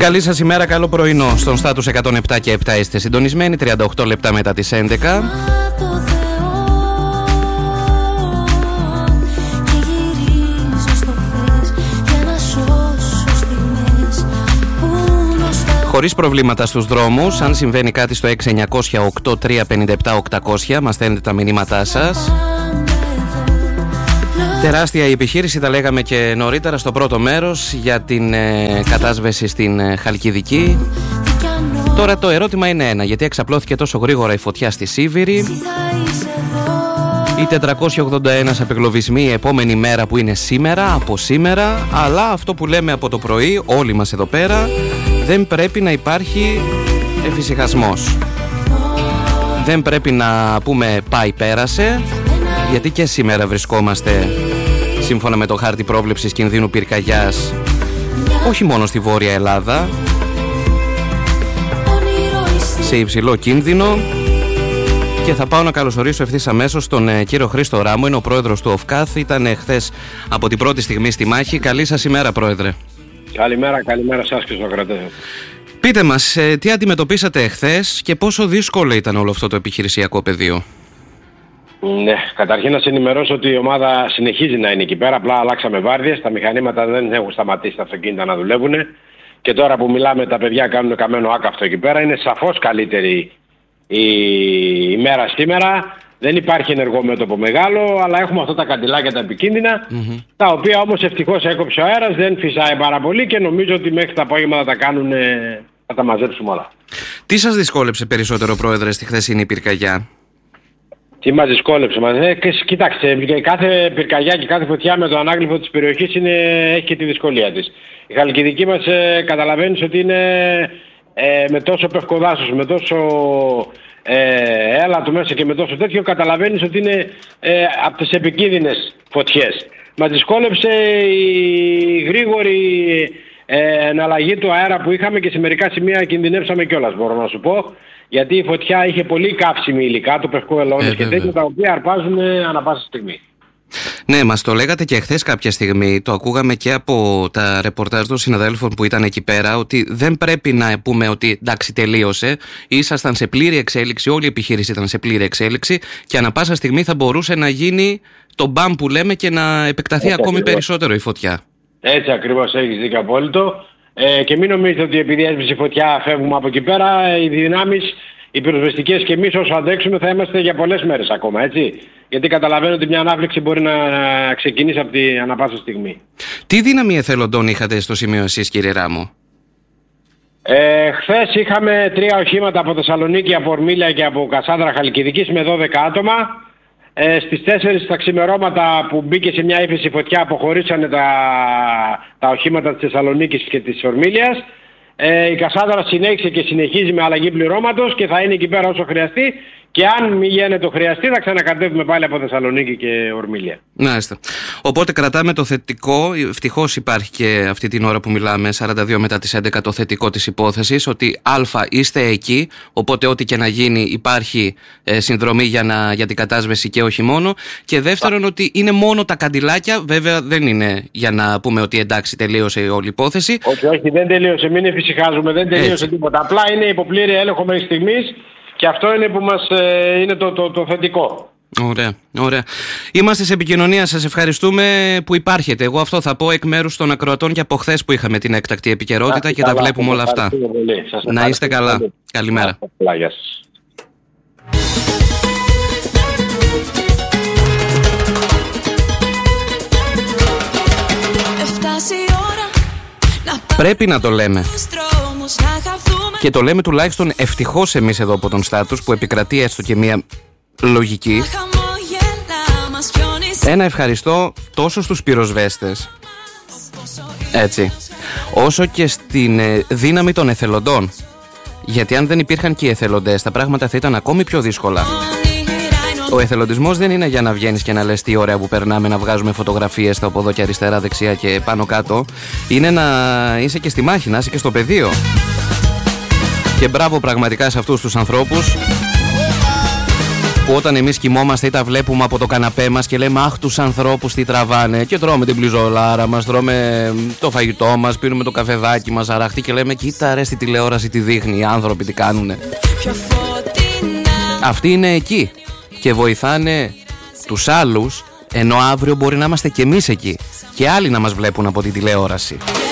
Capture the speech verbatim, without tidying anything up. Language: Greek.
Καλή σας ημέρα, καλό πρωινό. Στον Στάτους εκατόν επτά και επτά είστε συντονισμένοι, τριάντα οκτώ λεπτά μετά τις έντεκα. Χωρίς προβλήματα στους δρόμους. Αν συμβαίνει κάτι στο έξι εννιακόσια οκτώ τρία πέντε επτά οκτακόσια, μας στέλνετε τα μηνύματά σας. Τεράστια η επιχείρηση, τα λέγαμε και νωρίτερα στο πρώτο μέρος, για την ε, κατάσβεση στην ε, Χαλκιδική. Τώρα το ερώτημα είναι ένα: γιατί εξαπλώθηκε τόσο γρήγορα η φωτιά στη Σίβηρη? Οι τετρακόσιοι ογδόντα ένα απεγκλωβισμοί η επόμενη μέρα, που είναι σήμερα, από σήμερα. Αλλά αυτό που λέμε από το πρωί όλοι μας εδώ πέρα, δεν πρέπει να υπάρχει εφησυχασμός. Δεν πρέπει να πούμε πάει πέρασε, γιατί και σήμερα βρισκόμαστε, σύμφωνα με το χάρτη πρόβλεψης κινδύνου πυρκαγιάς, όχι μόνο στη Βόρεια Ελλάδα, σε υψηλό κίνδυνο. Και θα πάω να καλωσορίσω ευθύς αμέσως τον ε, κύριο Χρήστο Ράμο, είναι ο πρόεδρος του ΟΦΚΑΘ, ήταν ε, χθες από την πρώτη στιγμή στη μάχη. Καλή σας ημέρα, πρόεδρε. Καλημέρα, καλημέρα σας και στο κρατέ. Πείτε μας, ε, τι αντιμετωπίσατε εχθές και πόσο δύσκολο ήταν όλο αυτό το επιχειρησιακό πεδίο? Ναι, καταρχήν να σε ενημερώσω ότι η ομάδα συνεχίζει να είναι εκεί πέρα, απλά αλλάξαμε βάρδιες, τα μηχανήματα δεν έχουν σταματήσει τα αυτοκίνητα να δουλεύουν και τώρα που μιλάμε τα παιδιά κάνουν καμένο άκαυτο εκεί πέρα. Είναι σαφώς καλύτερη η ημέρα σήμερα, δεν υπάρχει ενεργό μέτωπο μεγάλο, αλλά έχουμε αυτά τα καντιλάκια τα επικίνδυνα, mm-hmm. τα οποία όμως ευτυχώς έκοψε ο αέρας, δεν φυσάει πάρα πολύ και νομίζω ότι μέχρι τα απόγευμα θα τα κάνουν, θα τα μαζέψουμε όλα. Τι σας δυσκόλεψε περισσότερο, πρόεδρε, στη χθεσινή πυρκαγιά? Τι μας δυσκόλεψε, μας ε, κοιτάξτε, κάθε πυρκαγιά και κάθε φωτιά με το ανάγλυφο της περιοχής είναι, έχει και τη δυσκολία της. Η Χαλκιδική μας ε, καταλαβαίνεις ότι είναι ε, με τόσο πευκοδάσος, με τόσο ε, έλατο μέσα και με τόσο τέτοιο, καταλαβαίνεις ότι είναι ε, από τις επικίνδυνες φωτιές. Μας δυσκόλεψε η γρήγορη ε, εναλλαγή του αέρα που είχαμε και σε μερικά σημεία κινδυνεύσαμε κιόλας, μπορώ να σου πω. Γιατί η φωτιά είχε πολύ καύσιμη υλικά, το πευκό ελαιώνες ε, και τέτοια, τα οποία αρπάζουν ανά πάσα στιγμή. Ναι, μας το λέγατε και χθες κάποια στιγμή, το ακούγαμε και από τα ρεπορτάζ των συναδέλφων που ήταν εκεί πέρα, ότι δεν πρέπει να πούμε ότι εντάξει τελείωσε, ήσασταν σε πλήρη εξέλιξη, όλη η επιχείρηση ήταν σε πλήρη εξέλιξη και ανά πάσα στιγμή θα μπορούσε να γίνει το μπαμ που λέμε και να επεκταθεί Έτσι, ακόμη ακριβώς. περισσότερο η φωτιά. Έτσι ακριβώς, έχεις δίκιο απόλυτο. Ε, και μην νομίζετε ότι επειδή έσβησε η φωτιά φεύγουμε από εκεί πέρα, οι δυνάμεις, οι πυροσβεστικές και εμείς όσο αντέξουμε θα είμαστε για πολλές μέρες ακόμα, έτσι. Γιατί καταλαβαίνω ότι μια ανάφλεξη μπορεί να ξεκινήσει από την ανά πάσα στιγμή. Τι δύναμη εθελοντών είχατε στο σημείο εσείς, κύριε Ράμο? Ε, χθες είχαμε τρία οχήματα από Θεσσαλονίκη, από Ορμίλια και από Κασάνδρα Χαλκιδικής με δώδεκα άτομα. Ε, στις τέσσερις τα ξημερώματα που μπήκε σε μια ύφεση φωτιά αποχωρήσανε τα, τα οχήματα της Θεσσαλονίκης και της Ορμίλιας. Ε, η Κασάνδρα συνέχισε και συνεχίζει με αλλαγή πληρώματος και θα είναι εκεί πέρα όσο χρειαστεί. Και αν μη γίνεται το χρειαστεί, θα ξανακατεύουμε πάλι από Θεσσαλονίκη και Ορμίλια. Μάλιστα. Οπότε κρατάμε το θετικό. Ευτυχώς υπάρχει και αυτή την ώρα που μιλάμε, σαράντα δύο μετά τις έντεκα, το θετικό της υπόθεσης. Ότι α, είστε εκεί. Οπότε, ό,τι και να γίνει, υπάρχει ε, συνδρομή για, να, για την κατάσβεση και όχι μόνο. Και δεύτερον, α. ότι είναι μόνο τα καντιλάκια. Βέβαια, δεν είναι για να πούμε ότι εντάξει, τελείωσε η όλη υπόθεση. Όχι, όχι, δεν τελείωσε. Μην εφησυχάζουμε. Δεν τελείωσε Έτσι. τίποτα. Απλά είναι υποπλήρη έλεγχο μέχρι στιγμής. Και αυτό είναι που μας ε, είναι το, το, το θετικό. Ωραία, ωραία. Είμαστε σε επικοινωνία, σας ευχαριστούμε που υπάρχετε. Εγώ αυτό θα πω εκ μέρους των ακροατών και από χθες που είχαμε την έκτακτη επικαιρότητα και καλά, τα βλέπουμε όλα αυτά. Να είστε καλά. Πολύ. Καλημέρα. Γεια σας. Πρέπει να το λέμε. Και το λέμε τουλάχιστον ευτυχώς εμείς εδώ από τον Στάτους, που επικρατεί έστω και μια λογική. Ένα ευχαριστώ τόσο στους πυροσβέστες, έτσι, όσο και στην ε, δύναμη των εθελοντών. Γιατί αν δεν υπήρχαν και οι εθελοντές, τα πράγματα θα ήταν ακόμη πιο δύσκολα. Ο εθελοντισμός δεν είναι για να βγαίνεις και να λες τι ωραία που περνάμε, να βγάζουμε φωτογραφίες από εδώ και αριστερά, δεξιά και πάνω κάτω. Είναι να είσαι και στη μάχη, να είσαι και στο πεδίο. Και μπράβο πραγματικά σε αυτούς τους ανθρώπους Που όταν εμείς κοιμόμαστε ή τα βλέπουμε από το καναπέ μας και λέμε αχ τους ανθρώπους τι τραβάνε, και τρώμε την μπλιζολάρα μας, τρώμε το φαγητό μας, πίνουμε το καφεδάκι μας αραχτή και λέμε κοίτα ρε στη τηλεόραση τι δείχνει, οι άνθρωποι τι κάνουνε. Αυτοί είναι εκεί και βοηθάνε τους άλλους, ενώ αύριο μπορεί να είμαστε κι εμείς εκεί και άλλοι να μας βλέπουν από τη τηλεόραση.